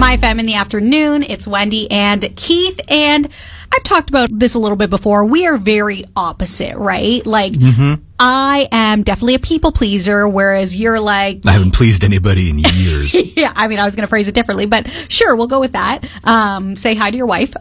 My FM in the afternoon. It's Wendy and Keith, and I've talked about this a little bit before. We are very opposite, right? Like, I am definitely a people pleaser, whereas you're like... I haven't pleased anybody in years. Yeah, I mean, I was going to phrase it differently, but sure, we'll go with that. Say hi to your wife.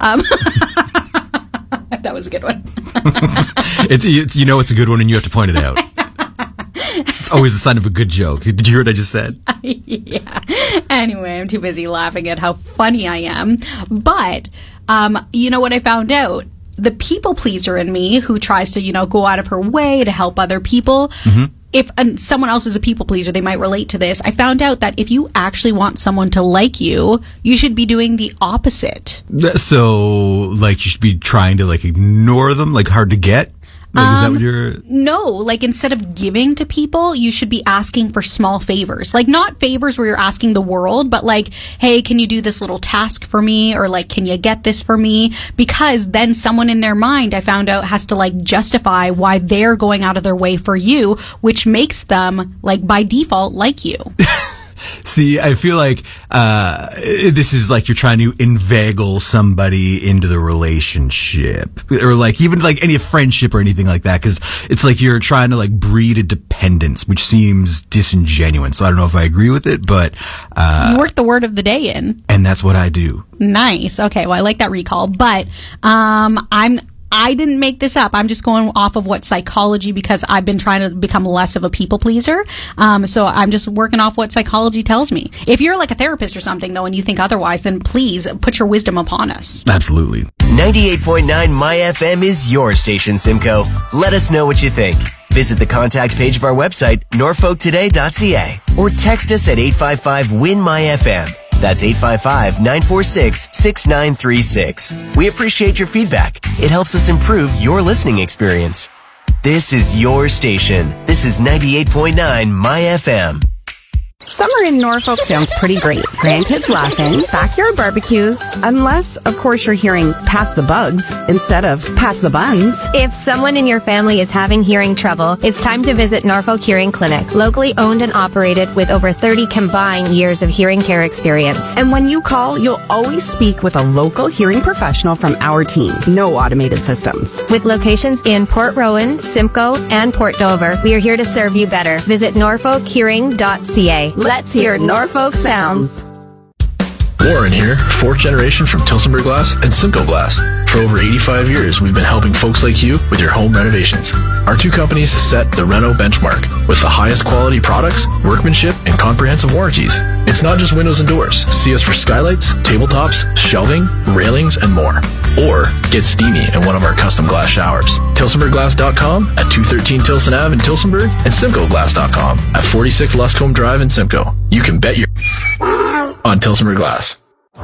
That was a good one. It's you know it's a good one, and you have to point it out. It's always the sign of a good joke. Did you hear what I just said? Yeah. Anyway, I'm too busy laughing at how funny I am. But, you know what I found out? The people pleaser in me, who tries to, go out of her way to help other people, if someone else is a people pleaser, they might relate to this. I found out that if you actually want someone to like you, you should be doing the opposite. So, like, you should be trying to, like, ignore them, like, hard to get? Like, is that what you're... No, like, instead of giving to people, you should be asking for small favors. Like, not favors where you're asking the world, but like, hey, can you do this little task for me? Or like, can you get this for me? Because then someone in their mind, I found out, has to like justify why they're going out of their way for you, which makes them, like, by default, like you. See, I feel like this is like you're trying to inveigle somebody into the relationship, or like even like any friendship or anything like that, because it's like you're trying to like breed a dependence, which seems disingenuous. So I don't know if I agree with it, but you worked the word of the day in, and that's what I do. Nice. Okay, well, I like that recall, but I didn't make this up. I'm just going off of what psychology, because I've been trying to become less of a people pleaser. So I'm just working off what psychology tells me. If you're like a therapist or something, though, and you think otherwise, then please put your wisdom upon us. Absolutely. 98.9 My FM is your station, Simcoe. Let us know what you think. Visit the contact page of our website, norfolktoday.ca, or text us at 855-WIN-MY-FM. That's 855-946-6936. We appreciate your feedback. It helps us improve your listening experience. This is your station. This is 98.9 My FM. Summer in Norfolk sounds pretty great. Grandkids laughing, backyard barbecues, unless, of course, you're hearing pass the bugs instead of pass the buns. If someone in your family is having hearing trouble, it's time to visit Norfolk Hearing Clinic, locally owned and operated with over 30 combined years of hearing care experience. And when you call, you'll always speak with a local hearing professional from our team. No automated systems. With locations in Port Rowan, Simcoe, and Port Dover, we are here to serve you better. Visit norfolkhearing.ca. Let's hear Norfolk sounds. Warren here, fourth generation from Tilsonburg Glass and Simcoe Glass. For over 85 years, we've been helping folks like you with your home renovations. Our two companies set the Reno benchmark with the highest quality products, workmanship, and comprehensive warranties. It's not just windows and doors. See us for skylights, tabletops, shelving, railings, and more. Or get steamy in one of our custom glass showers. TilsonburgGlass.com at 213 Tilson Ave in Tilsonburg and SimcoeGlass.com at 46 Luscombe Drive in Simcoe. You can bet your on Tilsonburg Glass.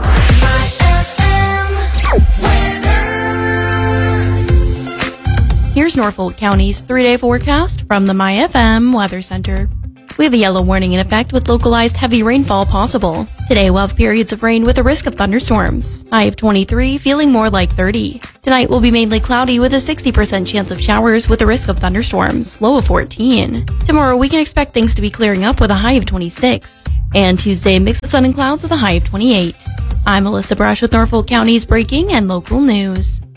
Here's Norfolk County's 3-day forecast from the MyFM Weather Center. We have a yellow warning in effect with localized heavy rainfall possible. Today we'll have periods of rain with a risk of thunderstorms. High of 23, feeling more like 30. Tonight will be mainly cloudy with a 60% chance of showers with a risk of thunderstorms. Low of 14. Tomorrow we can expect things to be clearing up with a high of 26. And Tuesday, a mix of sun and clouds with a high of 28. I'm Alyssa Brush with Norfolk County's breaking and local news.